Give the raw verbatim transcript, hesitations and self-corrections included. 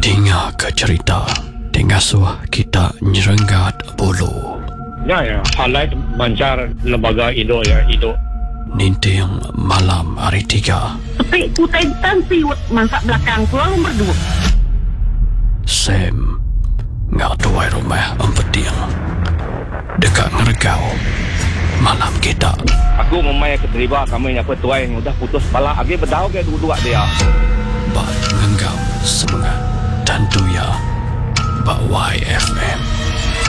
Dengar ke cerita Tengah suah kita nyerenggat bulu. Ya, ya. Halai mancar lembaga Indo ya, Indo. Ninting malam hari tiga. Tapi kutai tan siwet masak belakang pulang berdua. Sam ngak tuai rumah empeting. Dekat ngeregau malam kita. Aku memang keterima kamu yang apa tuai yang udah putus pala agi berdau ke dua-dua dia. Bak ngenggam semangat dan tuya Bak Y F M.